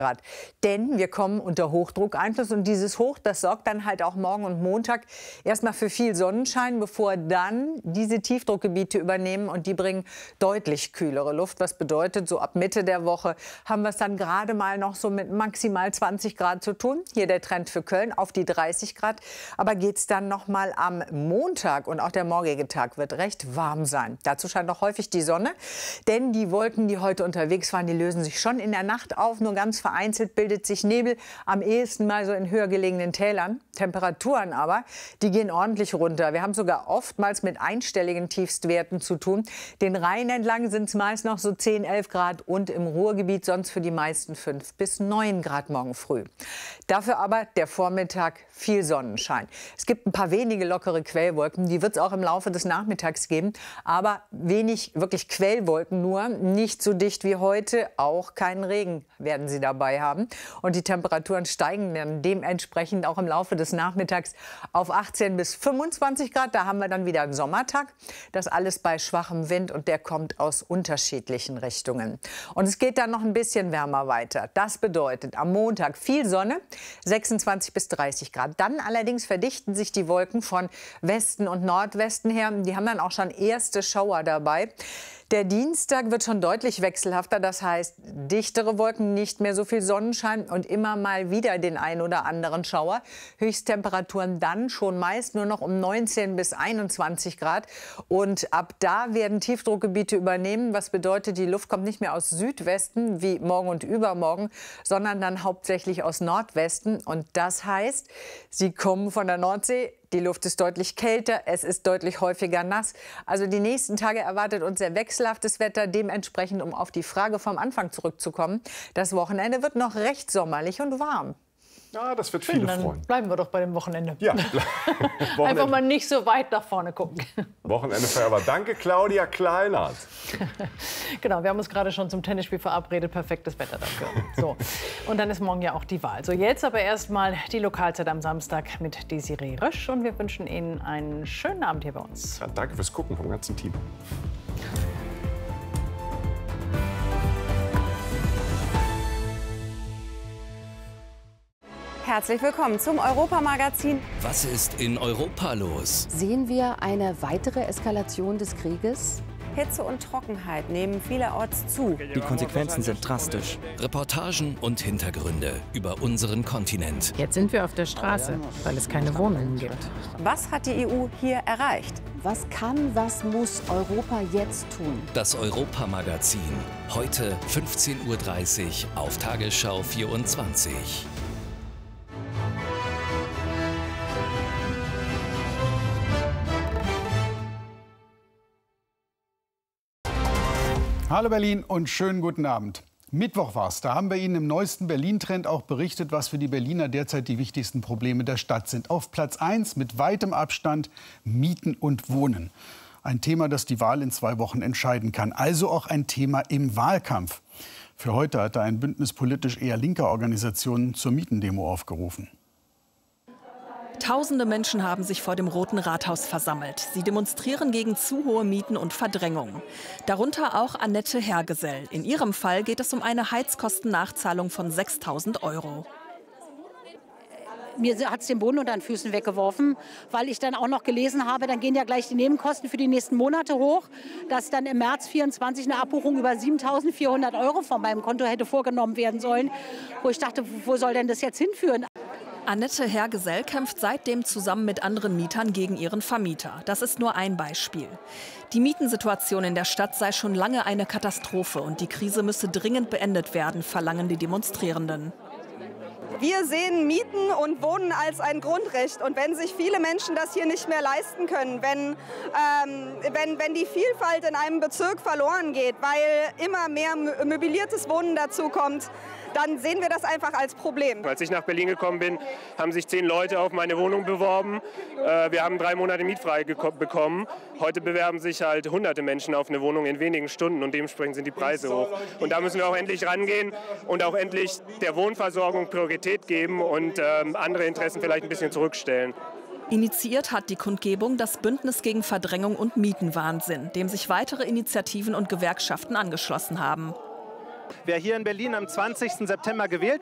Denn wir kommen unter Hochdruckeinfluss und dieses Hoch, das sorgt dann halt auch morgen und Montag erstmal für viel Sonnenschein, bevor dann diese Tiefdruckgebiete übernehmen und die bringen deutlich kühlere Luft. Was bedeutet, so ab Mitte der Woche haben wir es dann gerade mal noch so mit maximal 20 Grad zu tun. Hier der Trend für Köln auf die 30 Grad. Aber geht es dann noch mal am Montag und auch der morgige Tag wird recht warm sein. Dazu scheint auch häufig die Sonne, denn die Wolken, die heute unterwegs waren, die lösen sich schon in der Nacht auf. Nur ganz vereinzelt bildet sich Nebel, am ehesten mal so in höher gelegenen Tälern. Temperaturen aber, die gehen ordentlich runter. Wir haben sogar oftmals mit einstelligen Tiefstwerten zu tun. Den Rhein entlang sind es meist noch so 10, 11 Grad und im Ruhrgebiet sonst für die meisten 5 bis 9 Grad morgen früh. Dafür aber der Vormittag viel Sonnenschein. Es gibt ein paar wenige lockere Quellwolken, die wird es auch im Laufe des Nachmittags geben, aber wenig wirklich Quellwolken nur, nicht so dicht wie heute, auch keinen Regen werden sie dabei haben. Und die Temperaturen steigen dann dementsprechend auch im Laufe des Nachmittags auf 18 bis 25 Grad. Da haben wir dann wieder einen Sommertag. Das alles bei schwachem Wind und der kommt aus unterschiedlichen Richtungen. Und es geht dann noch ein bisschen wärmer weiter. Das bedeutet am Montag viel Sonne, 26 bis 30 Grad. Dann allerdings verdichten sich die Wolken von Westen und Nordwesten her. Die haben dann auch schon erste Schauer dabei. Der Dienstag wird schon deutlich wechselhafter, das heißt dichtere Wolken, nicht mehr so viel Sonnenschein und immer mal wieder den ein oder anderen Schauer. Höchsttemperaturen dann schon meist nur noch um 19 bis 21 Grad. Und ab da werden Tiefdruckgebiete übernehmen, was bedeutet, die Luft kommt nicht mehr aus Südwesten wie morgen und übermorgen, sondern dann hauptsächlich aus Nordwesten. Und das heißt, sie kommen von der Nordsee. Die Luft ist deutlich kälter, es ist deutlich häufiger nass. Also die nächsten Tage erwartet uns sehr wechselhaftes Wetter. Dementsprechend, um auf die Frage vom Anfang zurückzukommen, das Wochenende wird noch recht sommerlich und warm. Ja, das wird viele freuen. Dann bleiben wir doch bei dem Wochenende. Ja. Einfach mal nicht so weit nach vorne gucken. Wochenende Feuerwehr. Danke, Claudia Kleinert. Genau, wir haben uns gerade schon zum Tennisspiel verabredet. Perfektes Wetter dafür. So. Und dann ist morgen ja auch die Wahl. So, jetzt aber erst mal die Lokalzeit am Samstag mit Desiree Rösch. Und wir wünschen Ihnen einen schönen Abend hier bei uns. Ja, danke fürs Gucken vom ganzen Team. Herzlich willkommen zum Europamagazin. Was ist in Europa los? Sehen wir eine weitere Eskalation des Krieges? Hitze und Trockenheit nehmen vielerorts zu. Die Konsequenzen sind drastisch. Reportagen und Hintergründe über unseren Kontinent. Jetzt sind wir auf der Straße, weil es keine Wohnungen gibt. Was hat die EU hier erreicht? Was kann, was muss Europa jetzt tun? Das Europamagazin. Heute 15:30 Uhr auf Tagesschau 24. Hallo Berlin und schönen guten Abend. Mittwoch war's. Da haben wir Ihnen im neuesten Berlin-Trend auch berichtet, was für die Berliner derzeit die wichtigsten Probleme der Stadt sind. Auf Platz 1 mit weitem Abstand Mieten und Wohnen. Ein Thema, das die Wahl in 2 Wochen entscheiden kann. Also auch ein Thema im Wahlkampf. Für heute hat ein Bündnis politisch eher linker Organisationen zur Mietendemo aufgerufen. Tausende Menschen haben sich vor dem Roten Rathaus versammelt. Sie demonstrieren gegen zu hohe Mieten und Verdrängung. Darunter auch Annette Hergesell. In ihrem Fall geht es um eine Heizkostennachzahlung von 6.000 €. Mir hat es den Boden unter den Füßen weggeworfen, weil ich dann auch noch gelesen habe, dann gehen ja gleich die Nebenkosten für die nächsten Monate hoch, dass dann im März 24 eine Abbuchung über 7.400 € von meinem Konto hätte vorgenommen werden sollen, wo ich dachte, wo soll denn das jetzt hinführen? Annette Hergesell kämpft seitdem zusammen mit anderen Mietern gegen ihren Vermieter. Das ist nur ein Beispiel. Die Mietensituation in der Stadt sei schon lange eine Katastrophe und die Krise müsse dringend beendet werden, verlangen die Demonstrierenden. Wir sehen Mieten und Wohnen als ein Grundrecht. Und wenn sich viele Menschen das hier nicht mehr leisten können, wenn die Vielfalt in einem Bezirk verloren geht, weil immer mehr möbliertes Wohnen dazu kommt, dann sehen wir das einfach als Problem. Als ich nach Berlin gekommen bin, haben sich 10 Leute auf meine Wohnung beworben. Wir haben 3 Monate mietfrei bekommen. Heute bewerben sich halt hunderte Menschen auf eine Wohnung in wenigen Stunden und dementsprechend sind die Preise hoch. Und da müssen wir auch endlich rangehen und auch endlich der Wohnversorgung Priorität geben und andere Interessen vielleicht ein bisschen zurückstellen. Initiiert hat die Kundgebung das Bündnis gegen Verdrängung und Mietenwahnsinn, dem sich weitere Initiativen und Gewerkschaften angeschlossen haben. Wer hier in Berlin am 20. September gewählt